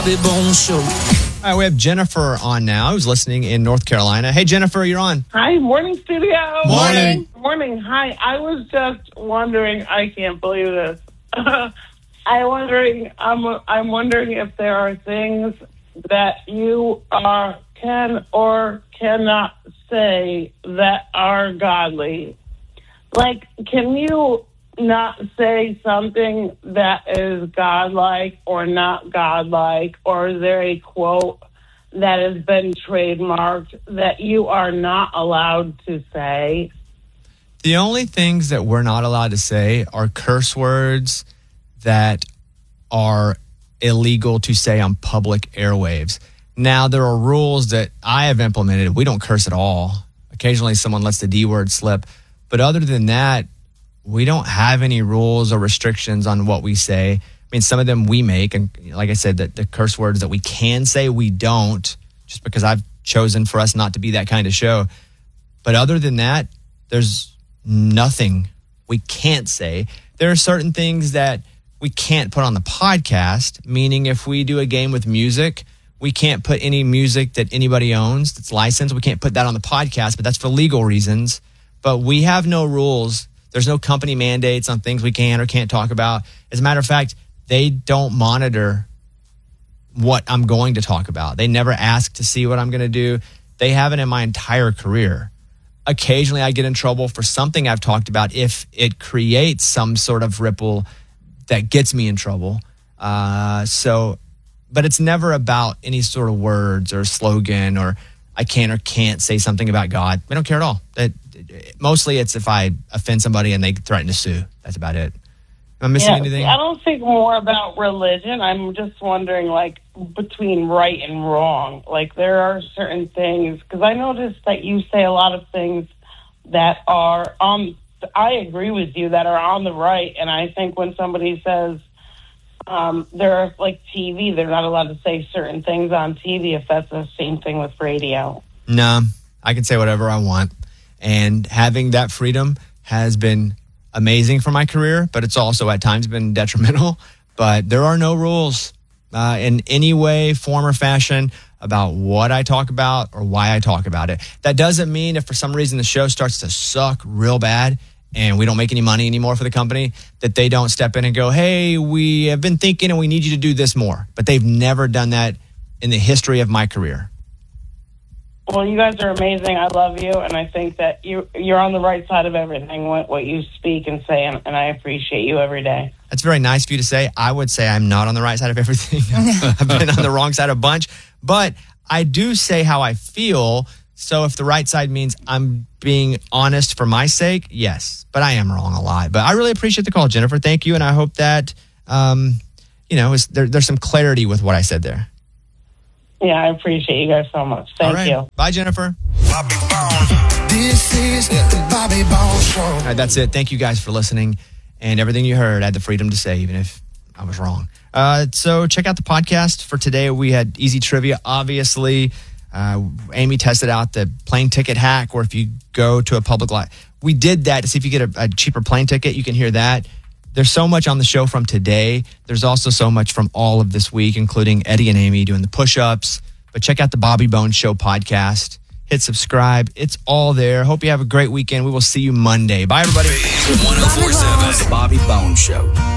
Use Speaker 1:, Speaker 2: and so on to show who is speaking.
Speaker 1: Bobby Bones Show.
Speaker 2: All right, we have Jennifer on now, who's listening in North Carolina. Hey, Jennifer, you're on.
Speaker 3: Hi, morning, studio.
Speaker 2: Morning.
Speaker 3: Morning. Hi. I was just wondering. I can't believe this. I'm wondering if there are things that you can or cannot say that are godly. Like, can you not say something that is godlike or not godlike, or is there a quote that has been trademarked that you are not allowed to say?
Speaker 2: The only things that we're not allowed to say are curse words that are illegal to say on public airwaves. Now, there are rules that I have implemented. We don't curse at all. Occasionally, someone lets the D word slip. But other than that, we don't have any rules or restrictions on what we say. I mean, some of them we make. And like I said, the curse words that we can say, we don't, just because I've chosen for us not to be that kind of show. But other than that, there's nothing we can't say. There are certain things that we can't put on the podcast, meaning if we do a game with music, we can't put any music that anybody owns that's licensed. We can't put that on the podcast, but that's for legal reasons. But we have no rules. There's no company mandates on things we can or can't talk about. As a matter of fact, they don't monitor what I'm going to talk about. They never ask to see what I'm going to do. They haven't in my entire career. Occasionally, I get in trouble for something I've talked about if it creates some sort of ripple that gets me in trouble. But it's never about any sort of words or slogan or I can or can't say something about God. I don't care at all. Mostly it's if I offend somebody and they threaten to sue. That's about it. Am I missing anything?
Speaker 3: I don't think more about religion. I'm just wondering, like, between right and wrong. Like, there are certain things, because I noticed that you say a lot of things that are I agree with you, that are on the right. And I think when somebody says they're like TV, they're not allowed to say certain things on TV, if that's the same thing with radio.
Speaker 2: No, I can say whatever I want. And having that freedom has been amazing for my career, but it's also at times been detrimental. But there are no rules in any way, form, or fashion about what I talk about or why I talk about it. That doesn't mean if for some reason the show starts to suck real bad and we don't make any money anymore for the company, that they don't step in and go, hey, we have been thinking and we need you to do this more. But they've never done that in the history of my career.
Speaker 3: Well, you guys are amazing. I love you, and I think that you're on the right side of everything, what you speak and say, and I appreciate you every day.
Speaker 2: That's very nice for you to say. I would say I'm not on the right side of everything. I've been on the wrong side a bunch, but I do say how I feel. So if the right side means I'm being honest for my sake, yes, but I am wrong a lot. But I really appreciate the call, Jennifer. Thank you, and I hope that there's some clarity with what I said there.
Speaker 3: Yeah, I appreciate you guys so much. Thank you.
Speaker 2: Bye, Jennifer.
Speaker 1: Bobby Bones. This is the Bobby Bones Show.
Speaker 2: All right, that's it. Thank you guys for listening. And everything you heard, I had the freedom to say, even if I was wrong. So check out the podcast for today. We had easy trivia, obviously. Amy tested out the plane ticket hack, or if you go to a public lot. We did that to see if you get a cheaper plane ticket. You can hear that. There's so much on the show from today. There's also so much from all of this week, including Eddie and Amy doing the push-ups. But check out the Bobby Bones Show podcast. Hit subscribe. It's all there. Hope you have a great weekend. We will see you Monday. Bye, everybody.
Speaker 1: 104.7 Bobby Bones Show.